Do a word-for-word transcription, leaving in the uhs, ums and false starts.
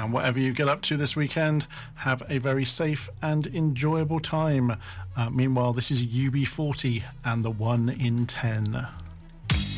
And whatever you get up to this weekend, have a very safe and enjoyable time. Uh, meanwhile, this is U B forty and the one in ten.